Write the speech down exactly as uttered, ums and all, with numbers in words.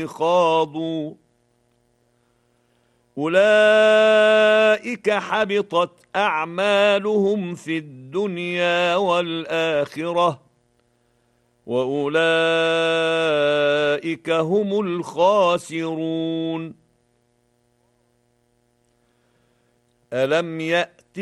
خاضوا أولئك حبطت أعمالهم في الدنيا والآخرة وأولئك هم الخاسرون. ألم يأت